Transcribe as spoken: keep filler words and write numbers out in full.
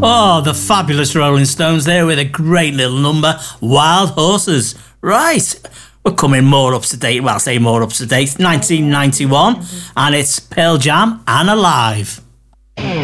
Oh, the fabulous Rolling Stones there with a great little number, Wild Horses. Right, we're coming more up to date, well, I say more up to date, nineteen ninety-one, and it's Pearl Jam and Alive.